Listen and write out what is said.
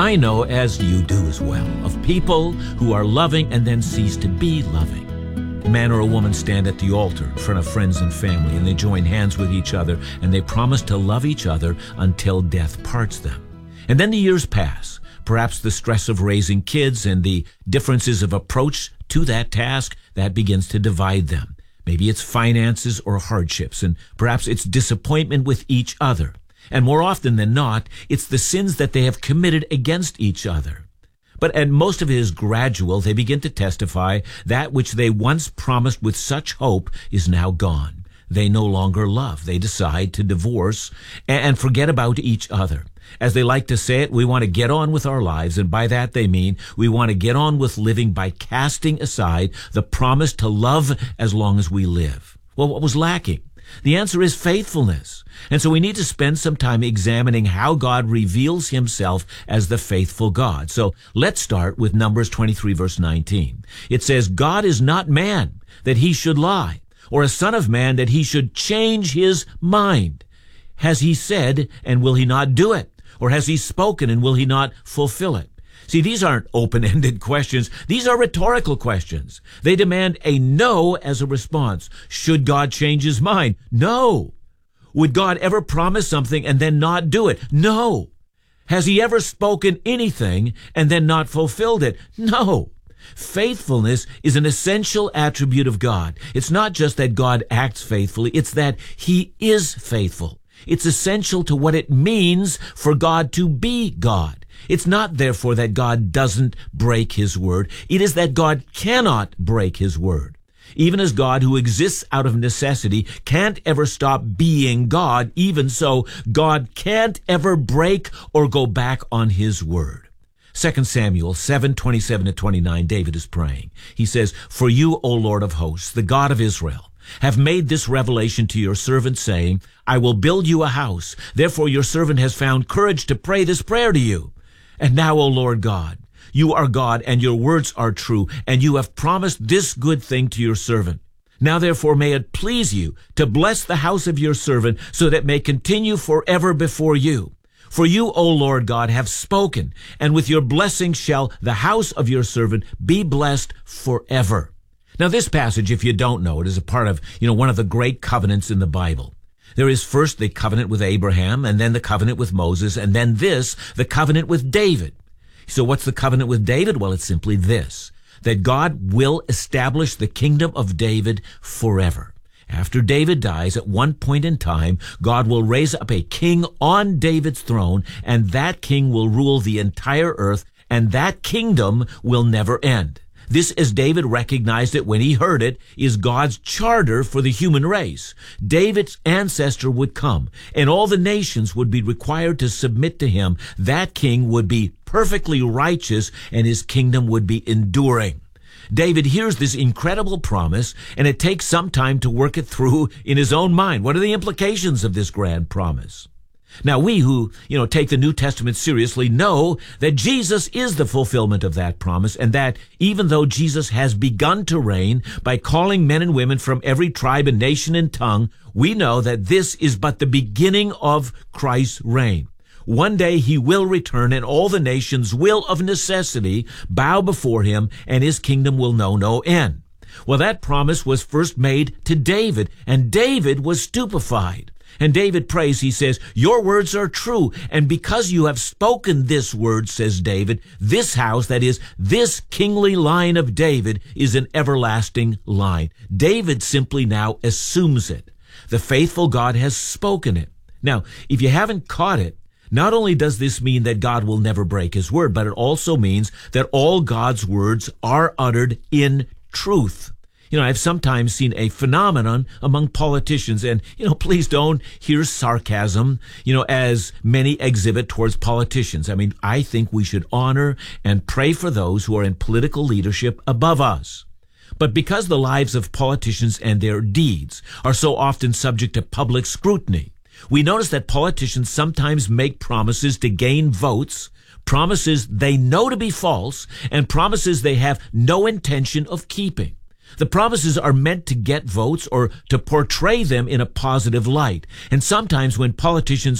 I know, as you do as well, of people who are loving and then cease to be loving. A man or a woman stand at the altar in front of friends and family, and they join hands with each other, and they promise to love each other until death parts them. And then the years pass. Perhaps the stress of raising kids and the differences of approach to that task, that begins to divide them. Maybe it's finances or hardships, and perhaps it's disappointment with each other. And more often than not, it's the sins that they have committed against each other. And most of it is gradual. They begin to testify that which they once promised with such hope is now gone. They no longer love. They decide to divorce and forget about each other. As they like to say it, we want to get on with our lives, and by that they mean we want to get on with living by casting aside the promise to love as long as we live. Well, what was lacking? The answer is faithfulness. And so we need to spend some time examining how God reveals himself as the faithful God. So let's start with Numbers 23, verse 19. It says, God is not man that he should lie, or a son of man that he should change his mind. Has he said, and will he not do it? Or has he spoken, and will he not fulfill it? See, these aren't open-ended questions. These are rhetorical questions. They demand a no as a response. Should God change his mind? No. Would God ever promise something and then not do it? No. Has he ever spoken anything and then not fulfilled it? No. Faithfulness is an essential attribute of God. It's not just that God acts faithfully, it's that he is faithful. It's essential to what it means for God to be God. It's not, therefore, that God doesn't break his word. It is that God cannot break his word. Even as God, who exists out of necessity, can't ever stop being God, even so, God can't ever break or go back on his word. 2 Samuel 7:27-29, David is praying. He says, For you, O Lord of hosts, the God of Israel, have made this revelation to your servant, saying, I will build you a house. Therefore your servant has found courage to pray this prayer to you. And now, O Lord God, you are God, and your words are true, and you have promised this good thing to your servant. Now therefore may it please you to bless the house of your servant, so that it may continue forever before you. For you, O Lord God, have spoken, and with your blessing shall the house of your servant be blessed forever. Now this passage, if you don't know it, is a part of, one of the great covenants in the Bible. There is first the covenant with Abraham, and then the covenant with Moses, and then the covenant with David. So what's the covenant with David? Well, it's simply this, that God will establish the kingdom of David forever. After David dies, at one point in time, God will raise up a king on David's throne, and that king will rule the entire earth, and that kingdom will never end. This, as David recognized it when he heard it, is God's charter for the human race. David's ancestor would come, and all the nations would be required to submit to him. That king would be perfectly righteous, and his kingdom would be enduring. David hears this incredible promise, and it takes some time to work it through in his own mind. What are the implications of this grand promise? Now, we who, take the New Testament seriously know that Jesus is the fulfillment of that promise, and that even though Jesus has begun to reign by calling men and women from every tribe and nation and tongue, we know that this is but the beginning of Christ's reign. One day he will return, and all the nations will of necessity bow before him, and his kingdom will know no end. Well, that promise was first made to David, and David was stupefied. And David prays, he says, your words are true, and because you have spoken this word, says David, this house, that is, this kingly line of David, is an everlasting line. David simply now assumes it. The faithful God has spoken it. Now, if you haven't caught it, not only does this mean that God will never break his word, but it also means that all God's words are uttered in truth. I've sometimes seen a phenomenon among politicians, and, please don't hear sarcasm, as many exhibit towards politicians. I think we should honor and pray for those who are in political leadership above us. But because the lives of politicians and their deeds are so often subject to public scrutiny, we notice that politicians sometimes make promises to gain votes, promises they know to be false, and promises they have no intention of keeping. The promises are meant to get votes or to portray them in a positive light. And sometimes when politicians